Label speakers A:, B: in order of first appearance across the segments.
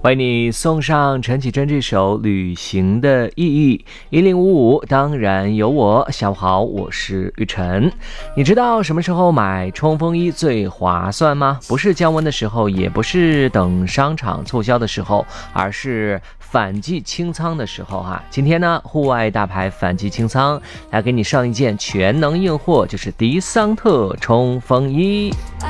A: 为你送上陈绮贞这首《旅行的意义》。1055当然有我。下午好，我是玉晨。你知道什么时候买冲锋衣最划算吗？不是降温的时候，也不是等商场促销的时候，而是反季清仓的时候哈。今天呢，户外大牌反季清仓，来给你上一件全能硬货，就是迪桑特冲锋衣。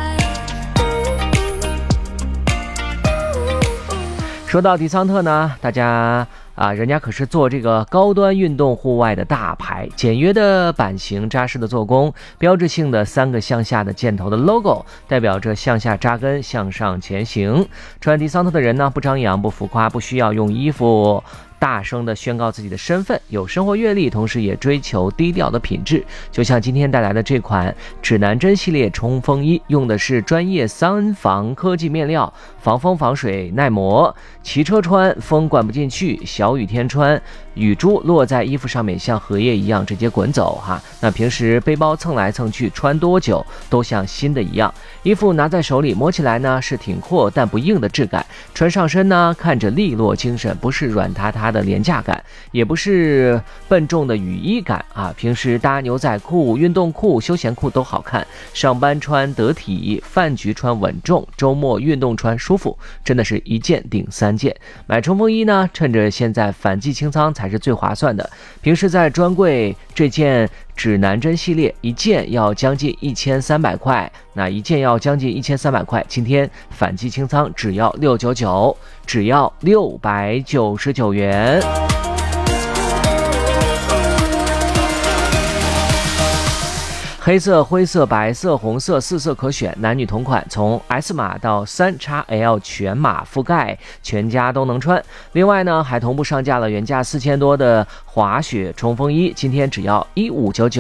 A: 说到迪桑特呢，大家人家可是做这个高端运动户外的大牌，简约的版型，扎实的做工，标志性的3个向下的箭头的 logo， 代表着向下扎根，向上前行。穿迪桑特的人呢，不张扬，不浮夸，不需要用衣服大声地宣告自己的身份，有生活阅历，同时也追求低调的品质。就像今天带来的这款指南针系列冲锋衣，用的是专业3防科技面料，防风防水耐磨，骑车穿风灌不进去，小雨天穿雨珠落在衣服上面像荷叶一样直接滚走哈。那平时背包蹭来蹭去，穿多久都像新的一样。衣服拿在手里摸起来呢是挺阔但不硬的质感，穿上身呢看着利落精神，不是软塌塌的廉价感，也不是笨重的雨衣感啊。平时搭牛仔裤、运动裤、休闲裤都好看，上班穿得体，饭局穿稳重，周末运动穿舒服，真的是一件顶3件。买冲锋衣呢，趁着现在反季清仓才是最划算的。平时在专柜这件指南针系列一件要将近1300块，那一件要将近1300块，今天反季清仓只要699，只要699元。黑色、灰色、白色、红色4色可选，男女同款，从 S 码到3XL 全码覆盖，全家都能穿。另外呢，还同步上架了原价4000多的滑雪冲锋衣，今天只要1599。